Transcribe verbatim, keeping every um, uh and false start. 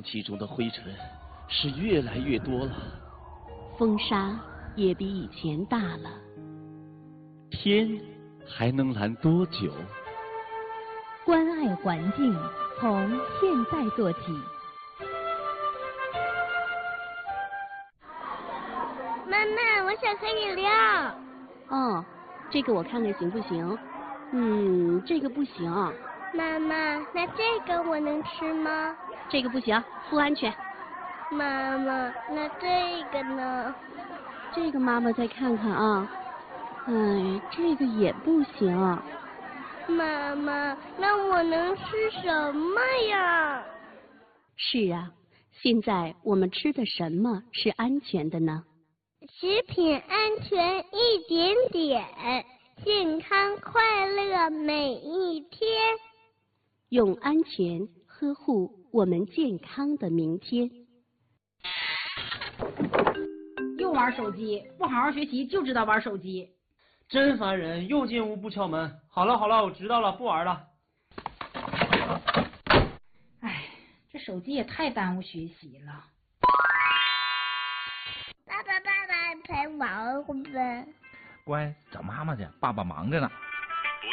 气中的灰尘是越来越多了， 风沙也比以前大了。 天还能蓝多久？ 关爱环境，从现在做起。 妈妈，我想喝饮料。 哦，这个我看看行不行？嗯，这个不行。 妈妈，那这个我能吃吗？ 这个不行，不安全。 妈妈，那这个呢？ 这个妈妈再看看啊。哎，这个也不行。 妈妈，那我能吃什么呀？ 是啊，现在我们吃的什么是安全的呢？ 食品安全一点点，健康快乐每一天。 用安全呵护我们健康的明天。 又玩手机，不好好学习就知道玩手机， 真烦人！又进屋不敲门。好了好了，我知道了，不玩了。 哎，这手机也太耽误学习了。 爸爸爸爸陪玩会呗。 乖，找妈妈去，爸爸忙着呢。